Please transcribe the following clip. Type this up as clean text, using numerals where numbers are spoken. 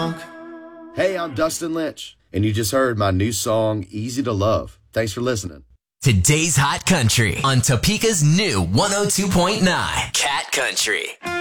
drunk. Hey, I'm Dustin Lynch, and you just heard my new song, Easy to Love. Thanks for listening. Today's Hot Country on Topeka's new 102.9 Cat Country.